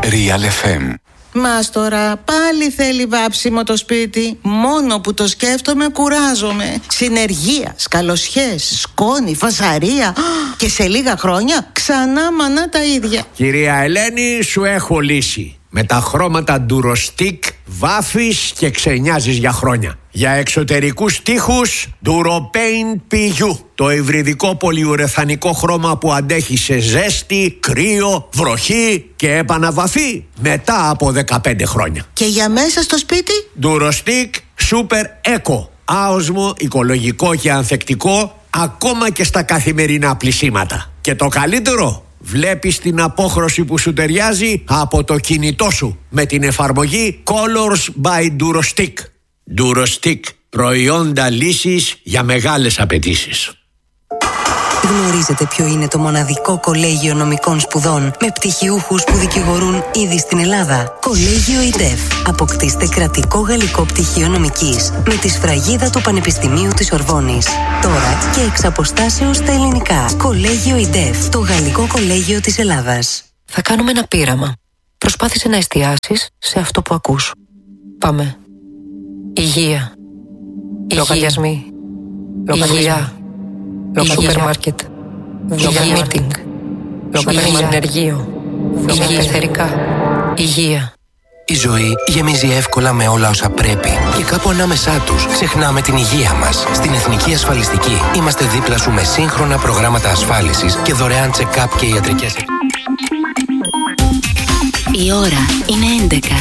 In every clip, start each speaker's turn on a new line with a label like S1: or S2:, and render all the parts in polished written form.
S1: Real FM.
S2: Μάστορα, πάλι θέλει βάψιμο το σπίτι. Μόνο που το σκέφτομαι κουράζομαι. Συνεργεία, καλοσιές, σκόνη, φασαρία. Και σε λίγα χρόνια ξανά μανά τα ίδια.
S3: Κυρία Ελένη, σου έχω λύση. Με τα χρώματα Durostic βάφεις και ξενιάζεις για χρόνια. Για εξωτερικούς τοίχους Duropaint PU. Το υβριδικό πολυουρεθανικό χρώμα που αντέχει σε ζέστη, κρύο, βροχή και επαναβαφή μετά από 15 χρόνια.
S2: Και για μέσα στο σπίτι
S3: Durostic Super Eco. Άοσμο, οικολογικό και ανθεκτικό ακόμα και στα καθημερινά πλυσίματα. Και το καλύτερο, βλέπεις την απόχρωση που σου ταιριάζει από το κινητό σου με την εφαρμογή Colors by Durostic. Durostic, προϊόντα λύσης για μεγάλες απαιτήσεις.
S4: Γνωρίζετε ποιο είναι το μοναδικό κολέγιο νομικών σπουδών με πτυχιούχους που δικηγορούν ήδη στην Ελλάδα? Κολέγιο ΙΔΕΦ. Αποκτήστε κρατικό γαλλικό πτυχίο νομικής με τη σφραγίδα του Πανεπιστημίου της Ορβόνης. Τώρα και εξ αποστάσεως στα ελληνικά. Κολέγιο ΙΔΕΦ. Το γαλλικό κολέγιο της Ελλάδας.
S5: Θα κάνουμε ένα πείραμα. Προσπάθησε να εστιάσεις σε αυτό που ακούς. Πάμε. Υγεία. Λογαριασμοί. Δουλειά. Σούπερ μάρκετ. Μίτινγκ. Ενεργείο. Ελευθερικά. Υγεία.
S6: Η ζωή γεμίζει εύκολα με όλα όσα πρέπει. Και κάπου ανάμεσά τους ξεχνάμε την υγεία μας. Στην Εθνική Ασφαλιστική είμαστε δίπλα σου με σύγχρονα προγράμματα ασφάλισης και δωρεάν check-up και ιατρικές.
S7: Η ώρα είναι 11.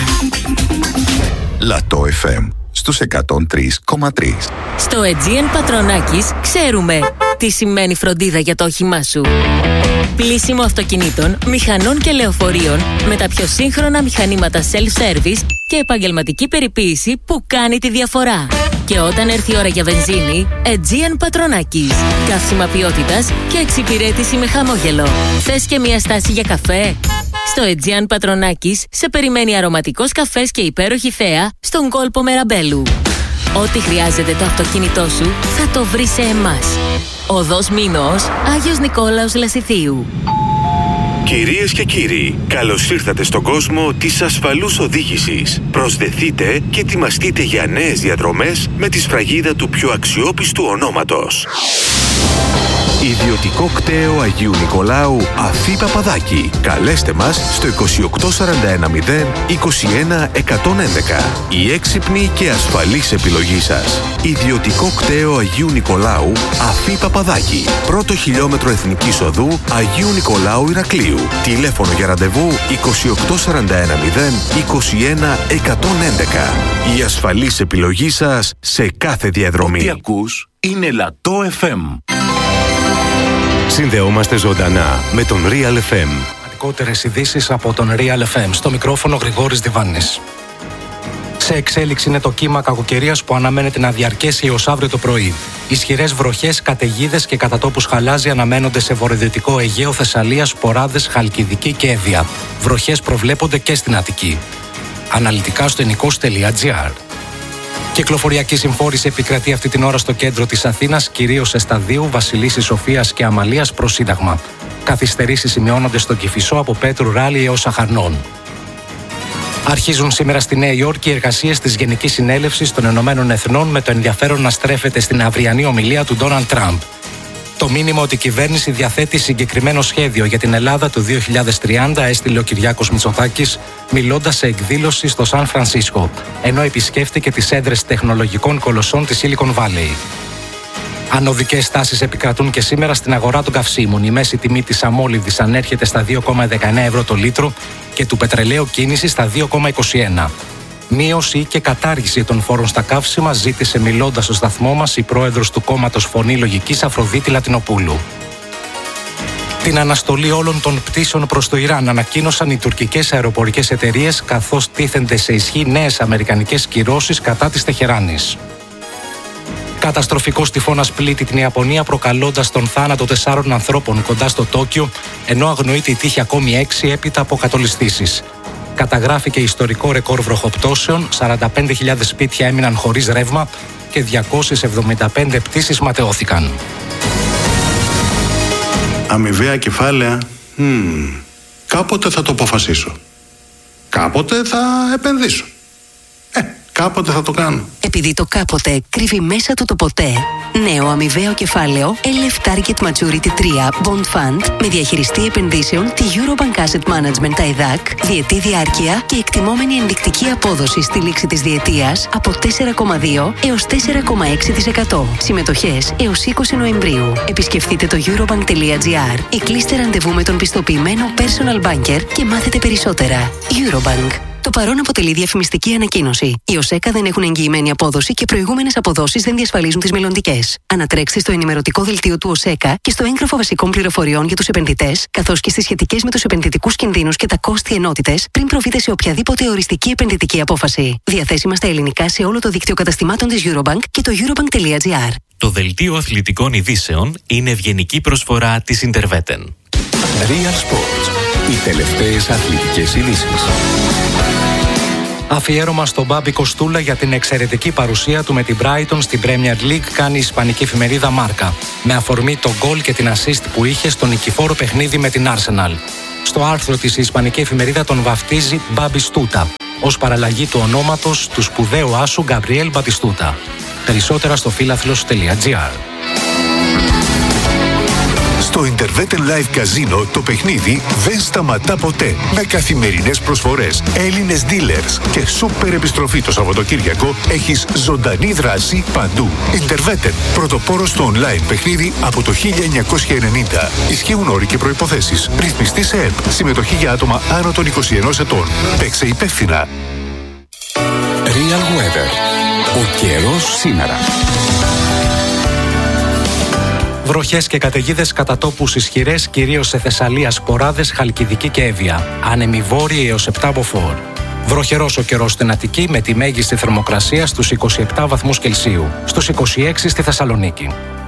S1: Λατό FM στους 103,3.
S7: Στο Aegean Πατρονάκης ξέρουμε τι σημαίνει φροντίδα για το όχημά σου. Πλύσιμο αυτοκινήτων, μηχανών και λεωφορείων με τα πιο σύγχρονα μηχανήματα self-service και επαγγελματική περιποίηση που κάνει τη διαφορά. Και όταν έρθει η ώρα για βενζίνη, Aegean Πατρονάκης. Καύσιμα ποιότητας και εξυπηρέτηση με χαμόγελο. Θες και μια στάση για καφέ? Στο Aegean Πατρονάκης σε περιμένει αρωματικός καφές και υπέροχη θέα στον κόλπο Μεραμπέλου. Ό,τι χρειάζεται το αυτοκίνητό σου θα το βρει σε εμάς. Οδός Μήνος, Άγιος Νικόλαος Λασιθίου.
S8: Κυρίες και κύριοι, καλώς ήρθατε στον κόσμο της ασφαλούς οδήγησης. Προσδεθείτε και ετοιμαστείτε για νέες διαδρομές με τη σφραγίδα του πιο αξιόπιστου ονόματος.
S9: Ιδιωτικό κτέο Αγίου Νικολάου Αφή Παπαδάκη. Καλέστε μας στο 28410 21 111. Η έξυπνη και ασφαλής επιλογή σας. Ιδιωτικό κτέο Αγίου Νικολάου Αφή Παπαδάκη. Πρώτο χιλιόμετρο Εθνικής Οδού Αγίου Νικολάου Ηρακλείου. Τηλέφωνο για ραντεβού 28410 21 111. Η ασφαλής επιλογή σας σε κάθε διαδρομή.
S1: Ό,τι ακούς είναι Λατό FM.
S9: Συνδεόμαστε ζωντανά με τον Real FM.
S10: Σημαντικότερες ειδήσεις από τον Real FM. Στο μικρόφωνο Γρηγόρης Διβάνης. Σε εξέλιξη είναι το κύμα κακοκαιρίας που αναμένεται να διαρκέσει έως αύριο το πρωί. Ισχυρές βροχές, καταιγίδες και κατά τόπους χαλάζι αναμένονται σε βορειοδυτικό Αιγαίο, Θεσσαλία, Ποράδες, Χαλκιδική και Εύβοια. Βροχές προβλέπονται και στην Αττική. Αναλυτικά στο ενικός.gr. Κυκλοφοριακή συμφόρηση επικρατεί αυτή την ώρα στο κέντρο της Αθήνας, κυρίως σε Σταδίου, Βασιλίσσης Σοφίας και Αμαλίας προς Σύνταγμα. Καθυστερήσεις σημειώνονται στον Κηφισό από Πέτρου Ράλη έως Αχαρνών. Αρχίζουν σήμερα στη Νέα Υόρκη οι εργασίες της Γενικής Συνέλευσης των Ηνωμένων Εθνών με το ενδιαφέρον να στρέφεται στην αυριανή ομιλία του Ντόναλντ Τραμπ. Το μήνυμα ότι η κυβέρνηση διαθέτει συγκεκριμένο σχέδιο για την Ελλάδα του 2030 έστειλε ο Κυριάκος Μητσοτάκης μιλώντας σε εκδήλωση στο Σαν Φρανσίσκο, ενώ επισκέφτηκε τις έδρες τεχνολογικών κολοσσών της Silicon Valley. Ανωδικές τάσεις επικρατούν και σήμερα στην αγορά των καυσίμων. Η μέση τιμή της αμόλυβδης ανέρχεται στα 2,19 ευρώ το λίτρο και του πετρελαίου κίνηση στα 2,21. Μείωση και κατάργηση των φόρων στα καύσιμα ζήτησε μιλώντας στο σταθμό μας η πρόεδρος του κόμματος Φωνή Λογικής Αφροδίτη Λατινοπούλου. Την αναστολή όλων των πτήσεων προς το Ιράν ανακοίνωσαν οι τουρκικές αεροπορικές εταιρείες, καθώς τίθενται σε ισχύ νέες αμερικανικές κυρώσεις κατά της Τεχεράνης. Καταστροφικός τυφώνας πλήττει την Ιαπωνία, προκαλώντας τον θάνατο 4 ανθρώπων κοντά στο Τόκιο, ενώ αγνοείται η τύχη ακόμη 6 έπειτα από κατολιστήσεις. Καταγράφηκε ιστορικό ρεκόρ βροχοπτώσεων, 45.000 σπίτια έμειναν χωρίς ρεύμα και 275 πτήσεις ματαιώθηκαν.
S11: Αμοιβαία κεφάλαια, κάποτε θα το αποφασίσω. κάποτε θα επενδύσω. Κάποτε θα το κάνω.
S4: Επειδή το κάποτε κρύβει μέσα του το ποτέ. Νέο αμοιβαίο κεφάλαιο LF Target Maturity 3 Bond Fund με διαχειριστή επενδύσεων τη Eurobank Asset Management ΤΑΙΔΑΚ, διετή διάρκεια και εκτιμόμενη ενδεικτική απόδοση στη λήξη της διετίας από 4,2 έως 4,6%. Συμμετοχές έως 20 Νοεμβρίου. Επισκεφτείτε το eurobank.gr ή κλείστε ραντεβού με τον πιστοποιημένο personal banker και μάθετε περισσότερα. Eurobank. Το παρόν αποτελεί διαφημιστική ανακοίνωση. Οι ΟΣΕΚΑ δεν έχουν εγγυημένη απόδοση και προηγούμενες αποδόσεις δεν διασφαλίζουν τις μελλοντικές. Ανατρέξτε στο ενημερωτικό δελτίο του ΟΣΕΚΑ και στο έγγραφο βασικών πληροφοριών για τους επενδυτές, καθώς και στις σχετικές με τους επενδυτικούς κινδύνους και τα κόστη ενότητες, πριν προβείτε σε οποιαδήποτε οριστική επενδυτική απόφαση. Διαθέσιμα στα ελληνικά σε όλο το δίκτυο καταστημάτων της Eurobank και το eurobank.gr.
S12: Το δελτίο αθλητικών ειδήσεων είναι ευγενική προσφορά της Interveten.
S1: Real Sports. Οι τελευταίες αθλητικές ειδήσεις.
S10: Αφιέρωμα στον Μπάμπη Κοστούλα για την εξαιρετική παρουσία του με την Brighton στην Premier League, κάνει η ισπανική εφημερίδα Μάρκα, με αφορμή το γκολ και την assist που είχε στο νικηφόρο παιχνίδι με την Arsenal. Στο άρθρο της η ισπανική εφημερίδα τον βαφτίζει Μπαμπιστούτα, ως παραλλαγή του ονόματος του σπουδαίου άσου Γκαμπριέλ Μπατιστούτα. Περισσότερα στο φίλαθλος.gr.
S9: Στο Interveten Live Casino το παιχνίδι δεν σταματά ποτέ. Με καθημερινές προσφορές, Έλληνες dealers και σούπερ επιστροφή το Σαββατοκύριακο, έχεις ζωντανή δράση παντού. Interveten, πρωτοπόρος στο online παιχνίδι από το 1990. Ισχύουν όροι και προϋποθέσεις. Ρυθμιστή σε ΕΠ. Συμμετοχή για άτομα άνω των 21 ετών. Παίξε υπεύθυνα.
S1: Real Weather. Ο καιρός σήμερα.
S10: Βροχές και καταιγίδες κατά τόπους ισχυρές, κυρίως σε Θεσσαλία, Σποράδες, Χαλκιδική και Εύβοια. Άνεμοι βόρειοι έως 7 μποφόρ. Βροχερός ο καιρός στην Αττική με τη μέγιστη θερμοκρασία στους 27 βαθμούς Κελσίου, στους 26 στη Θεσσαλονίκη.